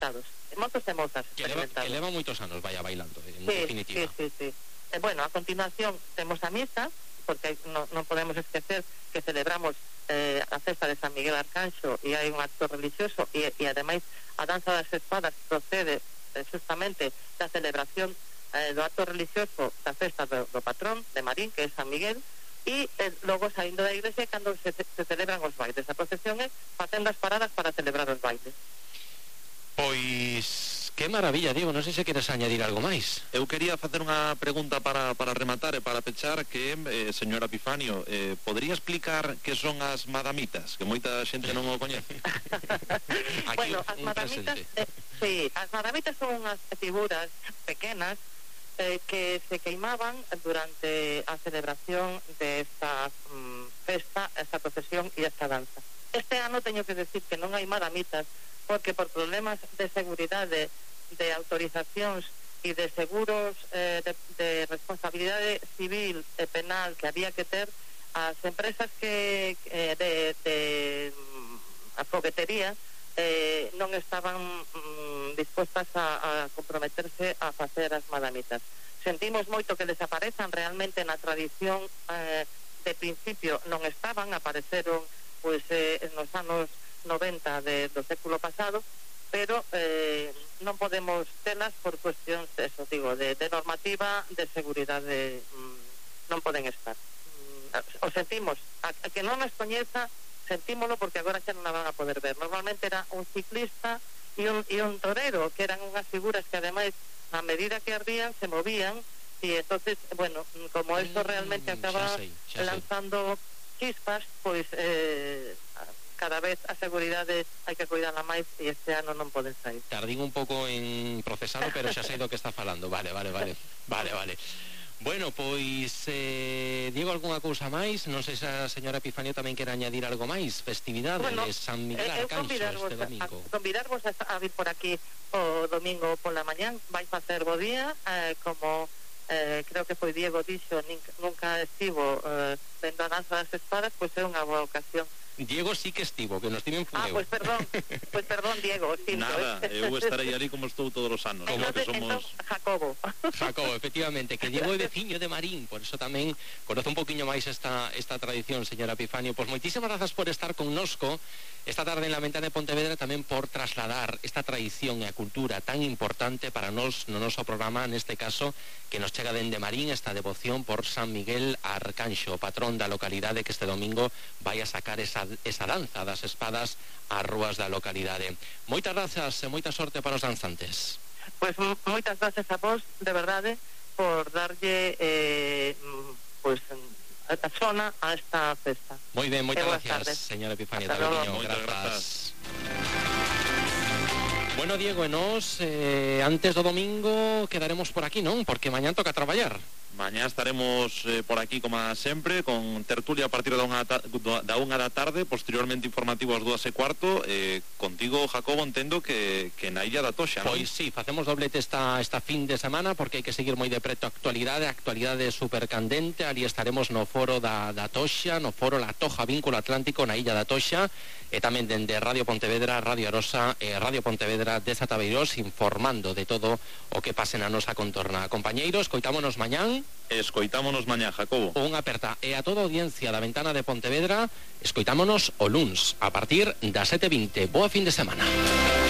experimentados, moitos e moitas experimentados. Que leva moitos anos, vaya bailando, en sí, definitiva. Sí. Bueno, a continuación temos a misa, porque non podemos esquecer que celebramos a festa de San Miguel Arcanxo e hai un acto religioso e ademais a danza das espadas procede justamente da celebración do acto religioso da festa do patrón de Marín, que é San Miguel, e logo saindo da igrexa cando se celebran os bailes. A procesión é facendo as paradas para celebrar os bailes. Pois, que maravilla, Diego, non sei se queres añadir algo máis. Eu quería facer unha pregunta para rematar e para pechar, que, señora Epifanio, podería explicar que son as madamitas, que moita xente non o coñece? Bueno, as madamitas, sí, as madamitas son unhas figuras pequenas que se queimaban durante a celebración de esta festa, esta procesión e esta danza. Este ano teño que decir que non hai madamitas porque por problemas de seguridade, de autorizacións e de seguros de responsabilidade civil e penal que había que ter, as empresas que de a foguetería non estaban dispostas a comprometerse a facer as madamitas. Sentimos moito que desaparezan, realmente na tradición de principio non estaban, apareceron pois nos anos 90 do século pasado, pero non podemos telas por cuestións de normativa, de seguridade, non poden estar. O sentimos, a que non nos coñeza, sentímolo porque agora xa non a van a poder ver. Normalmente era un ciclista e un torero, que eran unhas figuras que ademais a medida que ardían se movían, e entonces, bueno, como eso realmente acaba lanzando chispas, pois cada vez a seguridade hai que cuidarla máis e este ano non poden sair. Tardín un pouco en procesalo, pero xa sei do que está falando. Vale. Bueno, pois, Diego, algunha cousa máis? Non sei se a señora Epifanio tamén quere añadir algo máis. Festividade de San Miguel Arcanxo este domingo. Convidarvos a vir por aquí o domingo pola mañán. Vai facer bo día, como creo que foi Diego dixo, nunca estivo vendo a danza das espadas, pois é unha boa ocasión. Diego sí que estivo, que nos tiven fun eu. Pois perdón, Diego. Nada, eu estarei ali como estou todos os anos. Entón, Jacobo, efectivamente, que Diego é veciño de Marín, por eso tamén conoce un poquinho máis esta tradición, señora Epifanio. Pois moitísimas grazas por estar connosco esta tarde en la ventana de Pontevedra, tamén por trasladar esta tradición e a cultura tan importante para nós no noso programa, neste caso, que nos chega dende Marín, esta devoción por San Miguel Arcanxo, patrón da localidade, que este domingo vai a sacar esa danza das espadas ás rúas da localidade. Moitas grazas e moita sorte para os danzantes. Pois moitas grazas a vos, de verdade, por darlle a zona a esta festa. Moi ben, moitas gracias, señora Epifanio. Moitas grazas. Bueno, Diego, e nós antes do domingo quedaremos por aquí, non? Porque mañán toca traballar. Mañá estaremos por aquí como sempre, con tertulia a partir da 1 da tarde, posteriormente informativo ás 2:15. Contigo, Jacobo, entendo que na Illa da Toxa, non? Pois sí, facemos doblete esta fin de semana, porque hai que seguir moi de preto a actualidade supercandente. Ali estaremos no foro da Toxa, no foro La Toja Vínculo Atlántico na Illa da Toxa, e tamén dende Radio Pontevedra, Radio Arosa e Radio Pontevedra de Satabeirós, informando de todo o que pase na nosa contorna. Compañeiros, coitámonos mañán. Escoitámonos mañá, Jacobo. Unha aperta. E a toda a audiencia da Ventana de Pontevedra, escoitámonos o luns a partir das 7:20. Boa fin de semana.